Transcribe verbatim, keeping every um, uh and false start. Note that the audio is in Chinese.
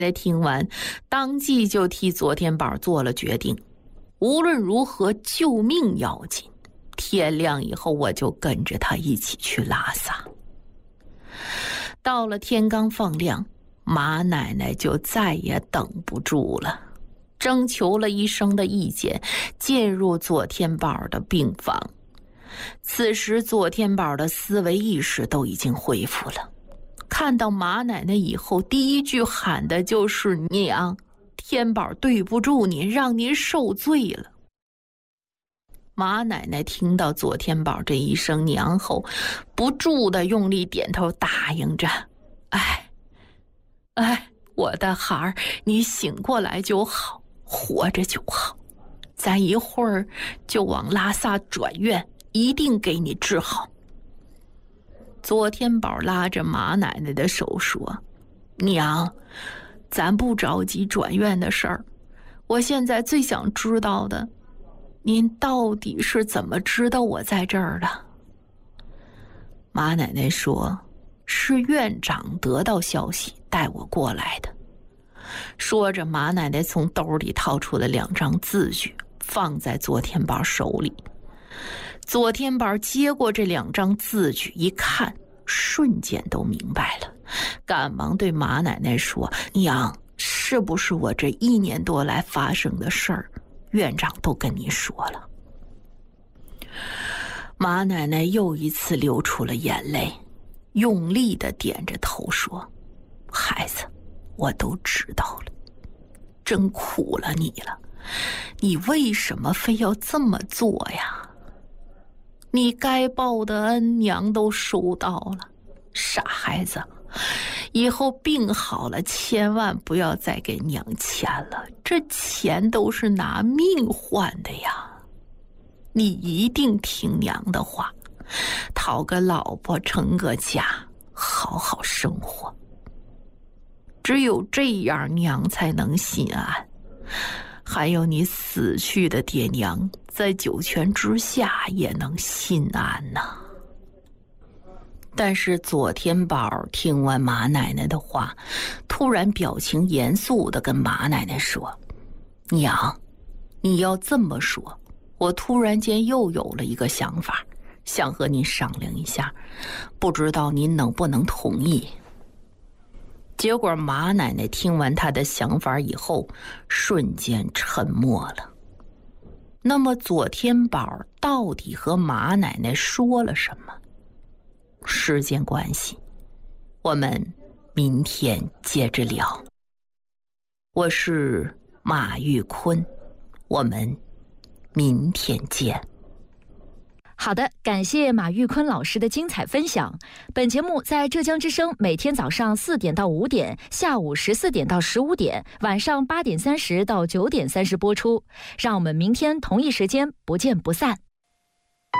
在听完，当即就替左天宝做了决定，无论如何救命要紧，天亮以后我就跟着他一起去拉萨。到了天刚放亮，马奶奶就再也等不住了，征求了医生的意见，进入左天宝的病房。此时左天宝的思维意识都已经恢复了，看到马奶奶以后，第一句喊的就是娘，天宝对不住您，让您受罪了。马奶奶听到左天宝这一声娘后，不住地用力点头答应着，哎哎，我的孩儿，你醒过来就好，活着就好，咱一会儿就往拉萨转院，一定给你治好。左天宝拉着马奶奶的手说，娘，咱不着急转院的事儿，我现在最想知道的，您到底是怎么知道我在这儿的？马奶奶说，是院长得到消息带我过来的。说着，马奶奶从兜里掏出了两张字据，放在左天宝手里。左天宝接过这两张字据一看，瞬间都明白了，赶忙对马奶奶说，娘，是不是我这一年多来发生的事儿，院长都跟你说了？马奶奶又一次流出了眼泪，用力地点着头说，孩子，我都知道了，真苦了你了，你为什么非要这么做呀？你该报的恩娘都收到了，傻孩子，以后病好了千万不要再给娘钱了，这钱都是拿命换的呀。你一定听娘的话，讨个老婆成个家，好好生活，只有这样娘才能心安。还有你死去的爹娘在九泉之下也能心安呐、啊。但是左天宝听完马奶奶的话，突然表情严肃地跟马奶奶说，娘，你要这么说，我突然间又有了一个想法，想和您商量一下，不知道您能不能同意。结果马奶奶听完他的想法以后，瞬间沉默了。那么左天宝到底和马奶奶说了什么？时间关系，我们明天接着聊。我是马玉坤，我们明天见。 好的，感谢马玉坤老师的精彩分享。本节目在浙江之声每天早上四点到五点，下午十四点到十五点，晚上八点三十到九点三十播出。让我们明天同一时间不见不散。